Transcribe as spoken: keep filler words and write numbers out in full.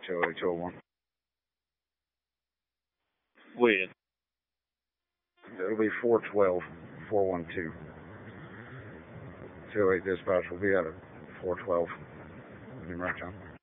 two oh eight two oh one. Wait. It'll be four twelve, four one two. two oh eight dispatch will be at four twelve. Numeric time.